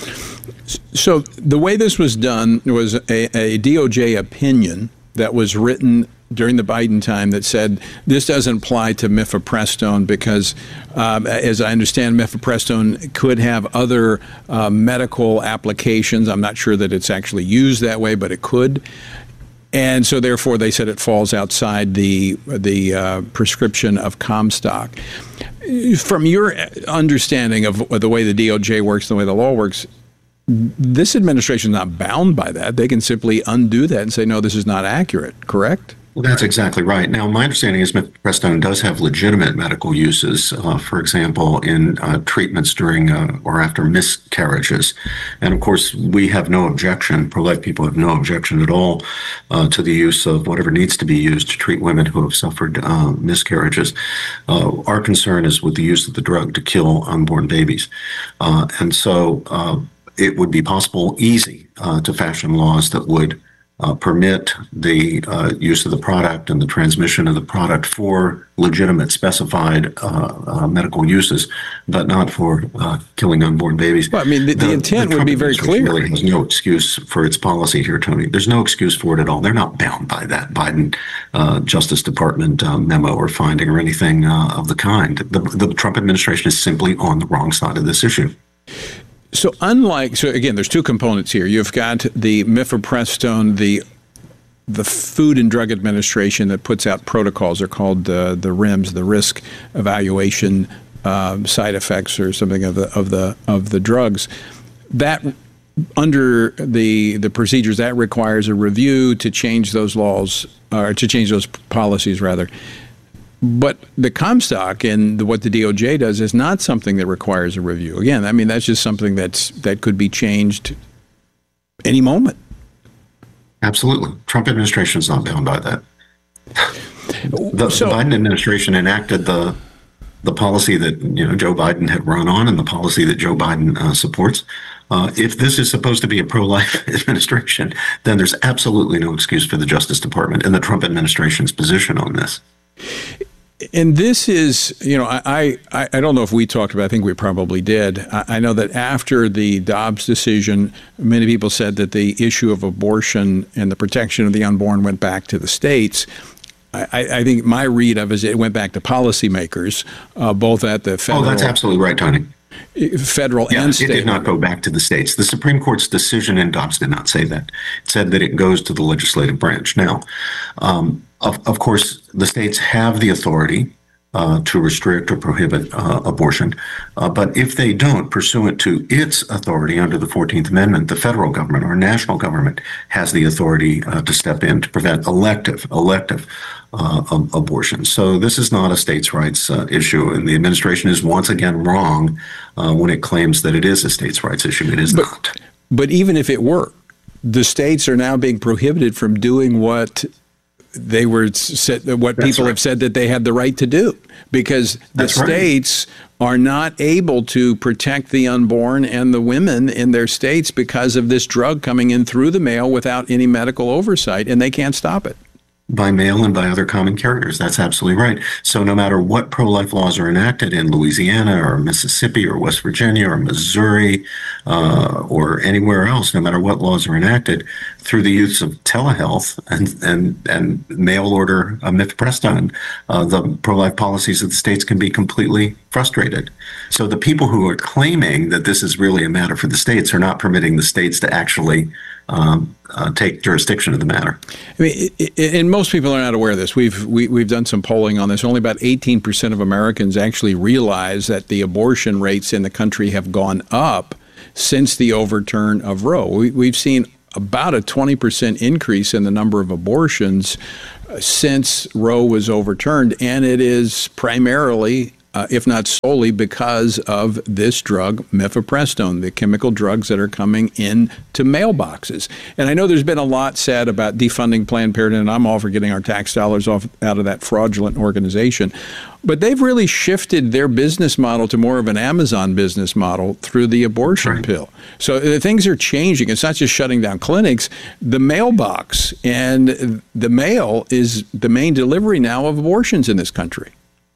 So the way this was done was a, a D O J opinion that was written during the Biden time that said this doesn't apply to mifepristone because, um, as I understand, mifepristone could have other uh, medical applications. I'm not sure that it's actually used that way, but it could. And so, therefore, they said it falls outside the the uh, prescription of Comstock. From your understanding of the way the D O J works, the way the law works, this administration is not bound by that. They can simply undo that and say, no, this is not accurate, correct? Well, that's exactly right. Now, my understanding is mifepristone does have legitimate medical uses, uh, for example, in uh, treatments during uh, or after miscarriages. And of course, we have no objection, pro-life people have no objection at all uh, to the use of whatever needs to be used to treat women who have suffered uh, miscarriages. Uh, our concern is with the use of the drug to kill unborn babies. Uh, and so uh, it would be possible, easy, uh, to fashion laws that would Uh, permit the uh, use of the product and the transmission of the product for legitimate specified uh, uh, medical uses, but not for uh, killing unborn babies. Well, I mean, the, the, the intent the would be very clear. Really has no excuse for its policy here, Tony. There's no excuse for it at all. They're not bound by that Biden uh, Justice Department uh, memo or finding or anything uh, of the kind. The, the Trump administration is simply on the wrong side of this issue. So unlike, so again, there's two components here. You've got the mifepristone, the the Food and Drug Administration that puts out protocols. They're called uh, the R I Ms, the Risk Evaluation uh, Side Effects or something of the of the of the drugs. That under the the procedures that requires a review to change those laws or to change those policies rather. But the Comstock and the, what the D O J does is not something that requires a review. Again, I mean, that's just something that's that could be changed any moment. Absolutely. Trump administration is not bound by that. The, so, the Biden administration enacted the the policy that you know Joe Biden had run on and the policy that Joe Biden uh, supports. Uh, if this is supposed to be a pro-life administration, then there's absolutely no excuse for the Justice Department and the Trump administration's position on this. And this is, you know, I, I, I don't know if we talked about it. I think we probably did. I, I know that after the Dobbs decision, many people said that the issue of abortion and the protection of the unborn went back to the states. I, I think my read of it is it went back to policymakers, uh, both at the federal. Oh, that's absolutely right, Tony. Federal yeah, and state. It did not go back to the states. The Supreme Court's decision in Dobbs did not say that. It said that it goes to the legislative branch. Now, um, Of, of course, the states have the authority uh, to restrict or prohibit uh, abortion. Uh, but if they don't, pursuant to its authority under the fourteenth Amendment, the federal government or national government has the authority uh, to step in to prevent elective, elective uh, um, abortion. So this is not a states' rights uh, issue. And the administration is once again wrong uh, when it claims that it is a states' rights issue. It is but, not. But even if it were, the states are now being prohibited from doing what they were said what That's people right. have said that they had the right to do, because the That's right. states are not able to protect the unborn and the women in their states because of this drug coming in through the mail without any medical oversight, and they can't stop it. By mail and by other common carriers. That's absolutely right. So no matter what pro-life laws are enacted in Louisiana or Mississippi or West Virginia or Missouri uh, or anywhere else, no matter what laws are enacted, through the use of telehealth and and, and mail order uh, mifepristone, uh, the pro-life policies of the states can be completely frustrated. So the people who are claiming that this is really a matter for the states are not permitting the states to actually Um, uh, take jurisdiction of the matter. I mean, it, it, and most people are not aware of this. We've we, we've done some polling on this. Only about eighteen percent of Americans actually realize that the abortion rates in the country have gone up since the overturn of Roe. We, we've seen about a twenty percent increase in the number of abortions since Roe was overturned, and it is primarily, Uh, if not solely, because of this drug, mifepristone, the chemical drugs that are coming into mailboxes. And I know there's been a lot said about defunding Planned Parenthood, and I'm all for getting our tax dollars off out of that fraudulent organization. But they've really shifted their business model to more of an Amazon business model through the abortion right. pill. So uh, things are changing. It's not just shutting down clinics. The mailbox and the mail is the main delivery now of abortions in this country.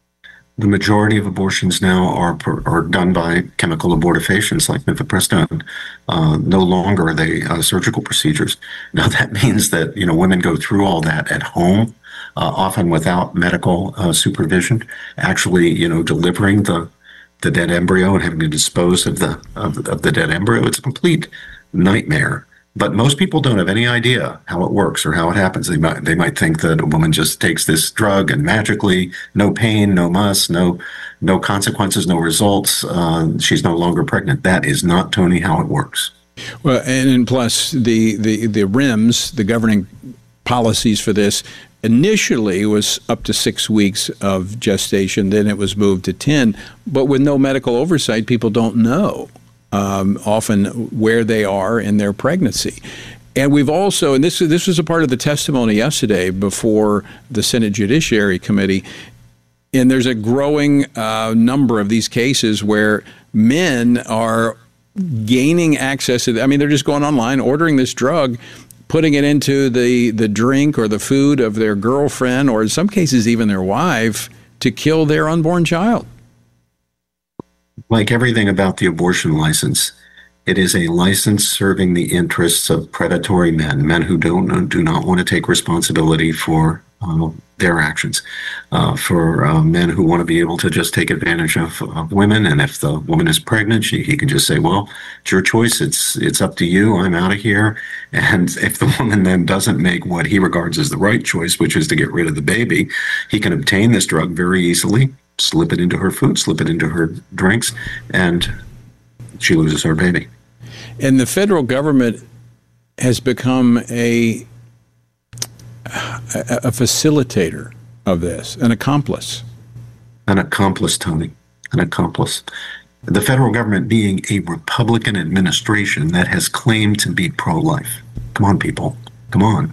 The majority of abortions now are are done by chemical abortifacients like mifepristone. Uh, no longer are they uh, surgical procedures. Now that means that you know women go through all that at home, uh, often without medical uh, supervision. Actually, you know, delivering the the dead embryo and having to dispose of the of, of the dead embryo. It's a complete nightmare. But most people don't have any idea how it works or how it happens. They might they might think that a woman just takes this drug and magically, no pain, no muss, no no consequences, no results, uh, she's no longer pregnant. That is not, Tony, how it works. Well, and, and plus the, the, the R I M S, the governing policies for this, initially was up to six weeks of gestation. Then it was moved to ten. But with no medical oversight, people don't know. Um, often where they are in their pregnancy. And we've also, and this, this was a part of the testimony yesterday before the Senate Judiciary Committee, and there's a growing uh, number of these cases where men are gaining access to, I mean, they're just going online, ordering this drug, putting it into the, the drink or the food of their girlfriend, or in some cases even their wife, to kill their unborn child. Like everything about the abortion license, it is a license serving the interests of predatory men, men who don't do not want to take responsibility for uh, their actions, uh, for uh, men who want to be able to just take advantage of, of women. And if the woman is pregnant, she, he can just say, well, it's your choice. It's it's up to you. I'm out of here. And if the woman then doesn't make what he regards as the right choice, which is to get rid of the baby, he can obtain this drug very easily, slip it into her food, slip it into her drinks, and she loses her baby. And the federal government has become a, a, a facilitator of this, an accomplice. An accomplice, Tony, an accomplice. The federal government being a Republican administration that has claimed to be pro-life. Come on, people. Come on.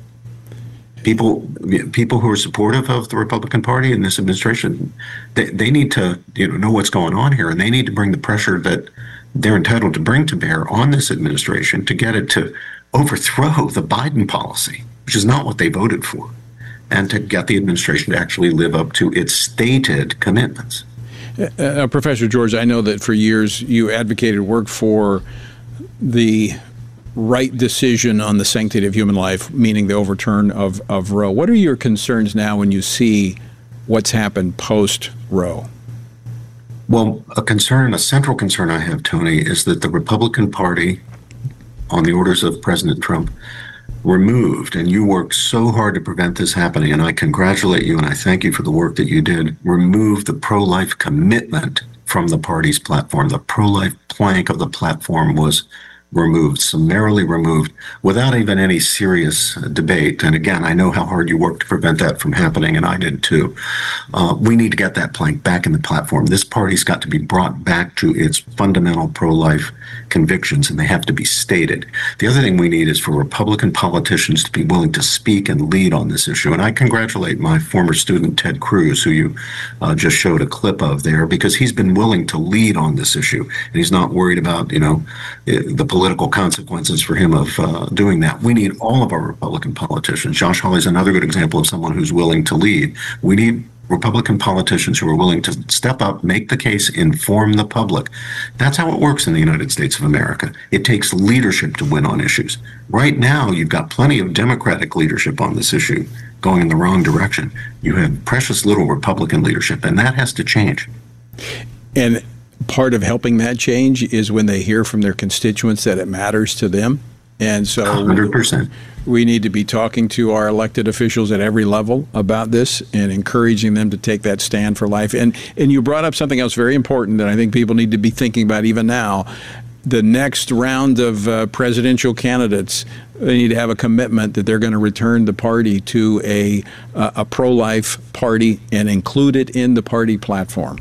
People, people who are supportive of the Republican Party and this administration, they, they need to you know, know what's going on here, and they need to bring the pressure that they're entitled to bring to bear on this administration to get it to overthrow the Biden policy, which is not what they voted for, and to get the administration to actually live up to its stated commitments. Uh, Professor George, I know that for years you advocated work for the right decision on the sanctity of human life, meaning the overturn of, of Roe. What are your concerns now when you see what's happened post-Roe? Well, a concern, a central concern I have, Tony, is that the Republican Party, on the orders of President Trump, removed, and you worked so hard to prevent this happening, and I congratulate you and I thank you for the work that you did, remove the pro-life commitment from the party's platform. The pro-life plank of the platform was removed, summarily removed, without even any serious debate. And again, I know how hard you worked to prevent that from happening, and I did too. Uh, we need to get that plank back in the platform. This party's got to be brought back to its fundamental pro-life convictions, and they have to be stated. The other thing we need is for Republican politicians to be willing to speak and lead on this issue. And I congratulate my former student, Ted Cruz, who you uh, just showed a clip of there, because he's been willing to lead on this issue. And he's not worried about, you know, the political consequences for him of uh, doing that. We need all of our Republican politicians. Josh Hawley's another good example of someone who's willing to lead. We need Republican politicians who are willing to step up, make the case, inform the public. That's how it works in the United States of America. It takes leadership to win on issues. Right now, you've got plenty of Democratic leadership on this issue going in the wrong direction. You have precious little Republican leadership, and that has to change. And part of helping that change is when they hear from their constituents that it matters to them. And so one hundred percent. We need to be talking to our elected officials at every level about this and encouraging them to take that stand for life. And and you brought up something else very important that I think people need to be thinking about even now. The next round of uh, presidential candidates, they need to have a commitment that they're going to return the party to a, uh, a pro-life party and include it in the party platform.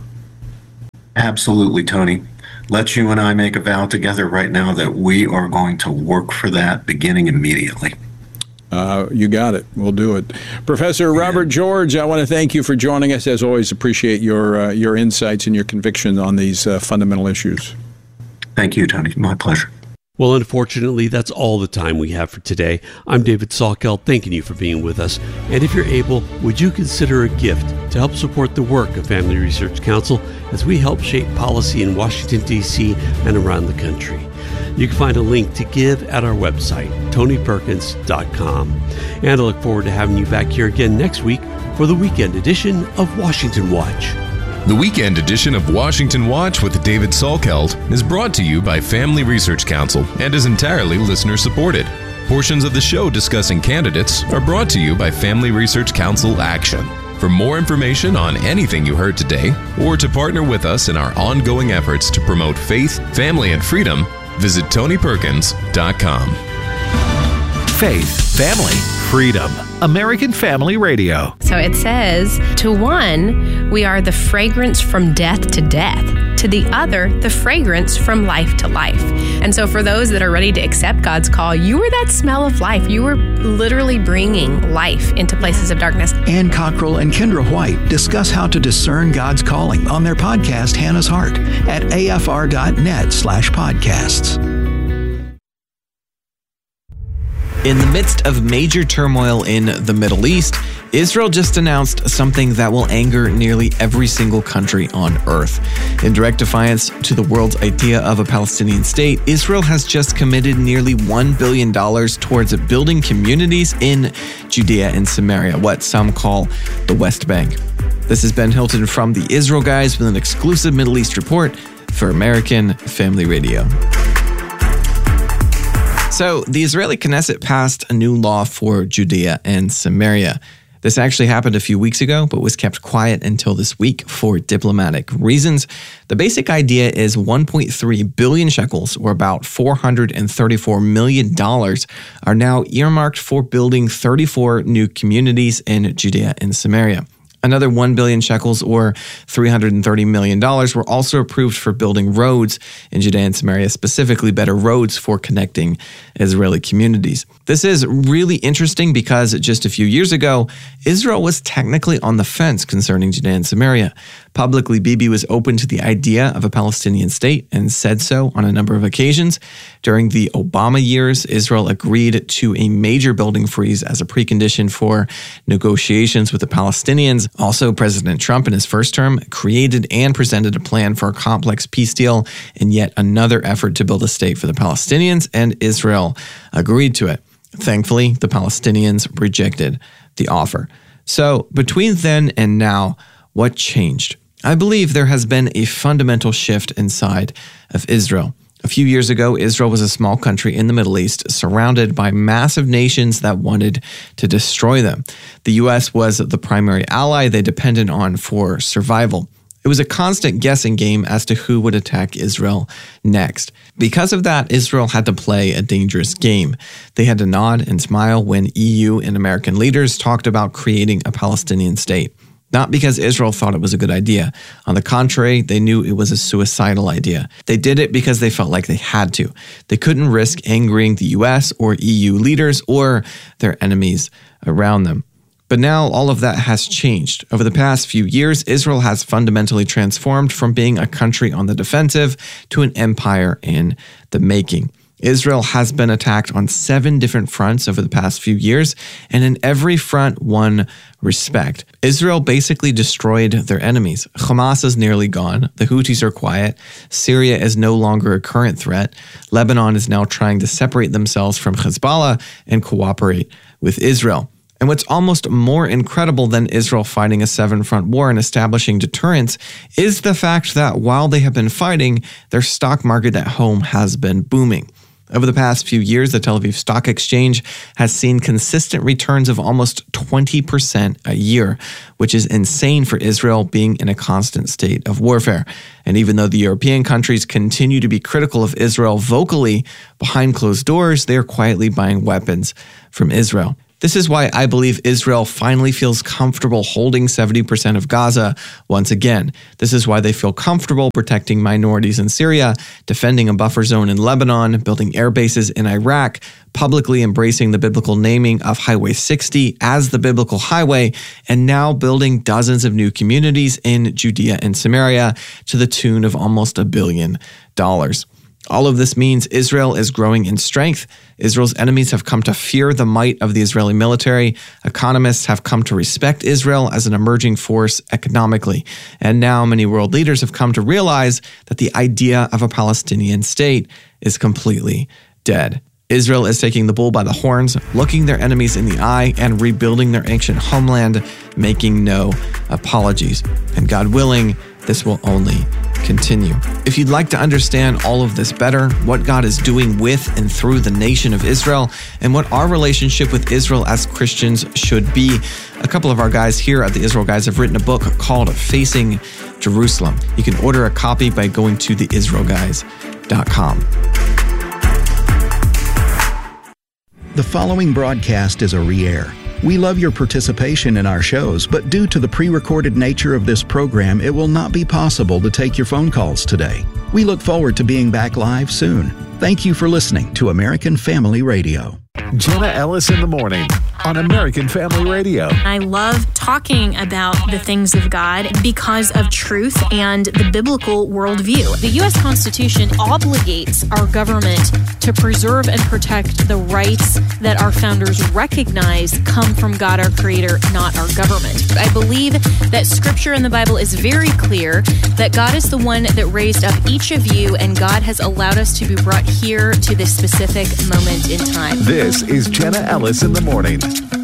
Absolutely, Tony. Let's you and I make a vow together right now that we are going to work for that beginning immediately. Uh, you got it. We'll do it. Professor Robert George, I want to thank you for joining us. As always, appreciate your uh, your insights and your conviction on these uh, fundamental issues. Thank you, Tony. My pleasure. Well, unfortunately, that's all the time we have for today. I'm David Salkeld, thanking you for being with us. And if you're able, would you consider a gift to help support the work of Family Research Council as we help shape policy in Washington, D C and around the country? You can find a link to give at our website, tony perkins dot com. And I look forward to having you back here again next week for the weekend edition of Washington Watch. The weekend edition of Washington Watch with David Salkeld is brought to you by Family Research Council and is entirely listener-supported. Portions of the show discussing candidates are brought to you by Family Research Council Action. For more information on anything you heard today, or to partner with us in our ongoing efforts to promote faith, family, and freedom, visit tony perkins dot com. Faith, family, freedom. American Family Radio. So it says, to one, we are the fragrance from death to death. To the other, the fragrance from life to life. And so for those that are ready to accept God's call, you were that smell of life. You were literally bringing life into places of darkness. Ann Cockrell and Kendra White discuss how to discern God's calling on their podcast, Hannah's Heart, at afr.net slash podcasts. In the midst of major turmoil in the Middle East, Israel just announced something that will anger nearly every single country on earth. In direct defiance to the world's idea of a Palestinian state, Israel has just committed nearly one billion dollars towards building communities in Judea and Samaria, what some call the West Bank. This is Ben Hilton from the Israel Guys with an exclusive Middle East report for American Family Radio. So, the Israeli Knesset passed a new law for Judea and Samaria. This actually happened a few weeks ago, but was kept quiet until this week for diplomatic reasons. The basic idea is one point three billion shekels, or about four hundred thirty-four million dollars, are now earmarked for building thirty-four new communities in Judea and Samaria. Another one billion shekels, or three hundred thirty million dollars, were also approved for building roads in Judea and Samaria, specifically better roads for connecting Israeli communities. This is really interesting because just a few years ago, Israel was technically on the fence concerning Judea and Samaria. Publicly, Bibi was open to the idea of a Palestinian state and said so on a number of occasions. During the Obama years, Israel agreed to a major building freeze as a precondition for negotiations with the Palestinians. Also, President Trump in his first term created and presented a plan for a complex peace deal in yet another effort to build a state for the Palestinians, and Israel agreed to it. Thankfully, the Palestinians rejected the offer. So, between then and now, what changed? I believe there has been a fundamental shift inside of Israel. A few years ago, Israel was a small country in the Middle East, surrounded by massive nations that wanted to destroy them. The U S was the primary ally they depended on for survival. It was a constant guessing game as to who would attack Israel next. Because of that, Israel had to play a dangerous game. They had to nod and smile when E U and American leaders talked about creating a Palestinian state. Not because Israel thought it was a good idea. On the contrary, they knew it was a suicidal idea. They did it because they felt like they had to. They couldn't risk angering the U S or E U leaders or their enemies around them. But now all of that has changed. Over the past few years, Israel has fundamentally transformed from being a country on the defensive to an empire in the making. Israel has been attacked on seven different fronts over the past few years, and in every front, won respect. Israel basically destroyed their enemies. Hamas is nearly gone. The Houthis are quiet. Syria is no longer a current threat. Lebanon is now trying to separate themselves from Hezbollah and cooperate with Israel. And what's almost more incredible than Israel fighting a seven-front war and establishing deterrence is the fact that while they have been fighting, their stock market at home has been booming. Over the past few years, the Tel Aviv Stock Exchange has seen consistent returns of almost twenty percent a year, which is insane for Israel being in a constant state of warfare. And even though the European countries continue to be critical of Israel vocally, behind closed doors, they are quietly buying weapons from Israel. This is why I believe Israel finally feels comfortable holding seventy percent of Gaza once again. This is why they feel comfortable protecting minorities in Syria, defending a buffer zone in Lebanon, building air bases in Iraq, publicly embracing the biblical naming of Highway sixty as the biblical highway, and now building dozens of new communities in Judea and Samaria to the tune of almost a billion dollars. All of this means Israel is growing in strength. Israel's enemies have come to fear the might of the Israeli military. Economists have come to respect Israel as an emerging force economically. And now many world leaders have come to realize that the idea of a Palestinian state is completely dead. Israel is taking the bull by the horns, looking their enemies in the eye, and rebuilding their ancient homeland, making no apologies. And God willing, this will only continue. If you'd like to understand all of this better, what God is doing with and through the nation of Israel, and what our relationship with Israel as Christians should be, a couple of our guys here at the Israel Guys have written a book called Facing Jerusalem. You can order a copy by going to the israel guys dot com. The following broadcast is a re-air. We love your participation in our shows, but due to the pre-recorded nature of this program, it will not be possible to take your phone calls today. We look forward to being back live soon. Thank you for listening to American Family Radio. Jenna Ellis in the morning on American Family Radio. I love talking about the things of God because of truth and the biblical worldview. The U S Constitution obligates our government to preserve and protect the rights that our founders recognize come from God, our Creator, not our government. I believe that Scripture in the Bible is very clear that God is the one that raised up each of you, and God has allowed us to be brought here to this specific moment in time. This is Jenna Ellis in the morning.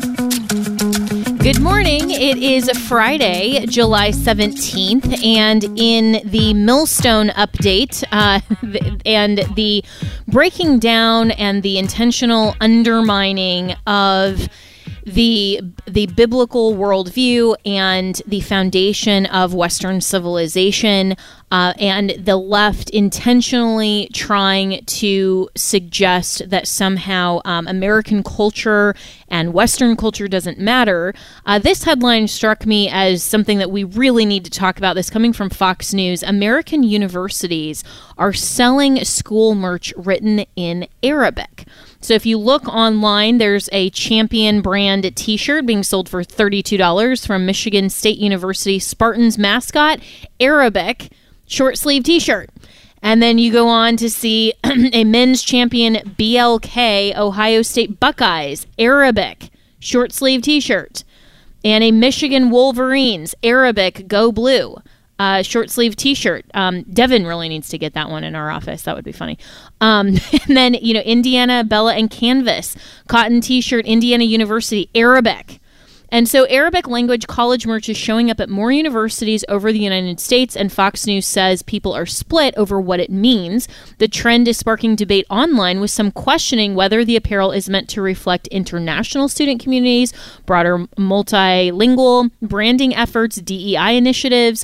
Good morning. It is Friday, July seventeenth, and in the Millstone update uh, and the breaking down and the intentional undermining of the the biblical worldview and the foundation of Western civilization, uh, and the left intentionally trying to suggest that somehow um, American culture and Western culture doesn't matter. Uh, this headline struck me as something that we really need to talk about. This coming from Fox News. American universities are selling school merch written in Arabic. So if you look online, there's a Champion brand t-shirt being sold for thirty-two dollars from Michigan State University Spartans mascot, Arabic short sleeve t-shirt. And then you go on to see a men's Champion B L K Ohio State Buckeyes, Arabic short sleeve t-shirt. And a Michigan Wolverines, Arabic Go Blue. Uh, short sleeve t-shirt. Um, Devin really needs to get that one in our office. That would be funny. Um, and then, you know, Indiana, Bella, and Canvas. Cotton t-shirt, Indiana University, Arabic. And so Arabic language college merch is showing up at more universities over the United States, and Fox News says people are split over what it means. The trend is sparking debate online, with some questioning whether the apparel is meant to reflect international student communities, broader multilingual branding efforts, D E I initiatives,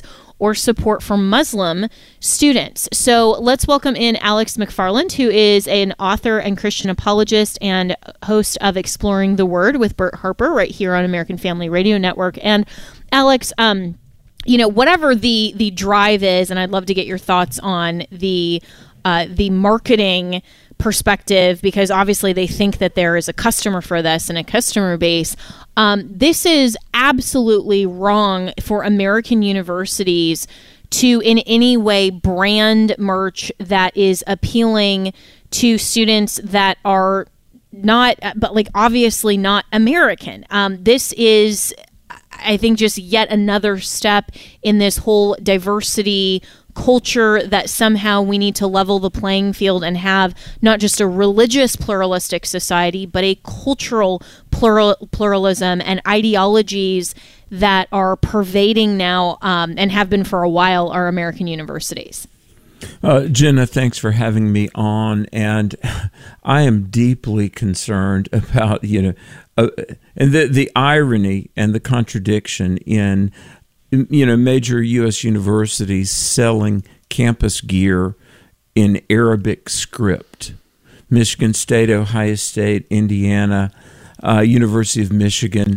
or support for Muslim students. So let's welcome in Alex McFarland, who is an author and Christian apologist and host of Exploring the Word with Bert Harper right here on American Family Radio Network. And Alex, um, you know, whatever the the drive is, and I'd love to get your thoughts on the uh, the marketing perspective, because obviously they think that there is a customer for this and a customer base. Um, this is absolutely wrong for American universities to in any way brand merch that is appealing to students that are not, but like obviously not American. Um, this is, I think, just yet another step in this whole diversity culture that somehow we need to level the playing field and have not just a religious pluralistic society, but a cultural plural, pluralism and ideologies that are pervading now um, and have been for a while our American universities. Uh, Jenna, thanks for having me on, and I am deeply concerned about, you know, uh, and the the irony and the contradiction in, you know, major U S universities selling campus gear in Arabic script. Michigan State, Ohio State, Indiana, uh, University of Michigan.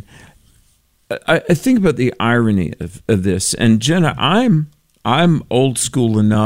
I, I think about the irony of, of this, and Jenna, I'm I'm old school enough